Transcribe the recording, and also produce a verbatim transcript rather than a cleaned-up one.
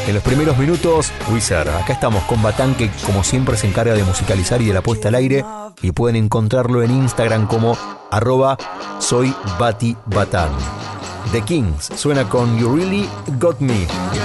En los primeros minutos, Wizard. Acá estamos con Batán, que como siempre se encarga de musicalizar y de la puesta al aire. Y pueden encontrarlo en Instagram como arroba soy Bati Batán. The Kings suena con You Really Got Me.